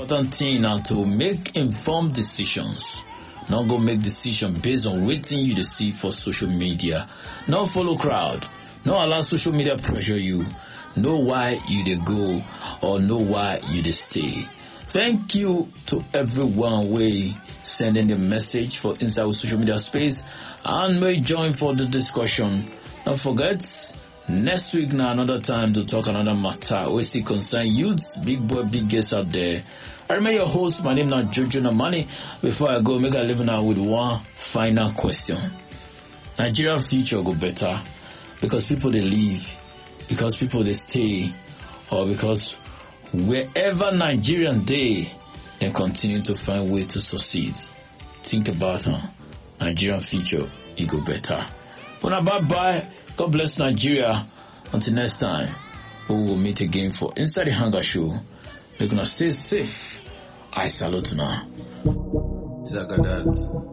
important thing now to make informed decisions. Not go make decision based on waiting you to see for social media. Not follow crowd. Not allow social media pressure you. Know why you dey go or know why you dey stay. Thank you to everyone we sending the message for inside social media space and may join for the discussion. Don't forget, next week now another time to talk another matter. We still concern youths, big boy, big guests out there. I remain your host. My name is Jojo Namani. Before I go, make a living out with one final question. Nigerian future go better because people they leave, because people they stay, or because wherever Nigerian they continue to find way to succeed. Think about Nigerian future, it go better. Well, bye. God bless Nigeria. Until next time, we will meet again for Inside the Hunger Show. Make us stay safe. I salute you now. Zagadat.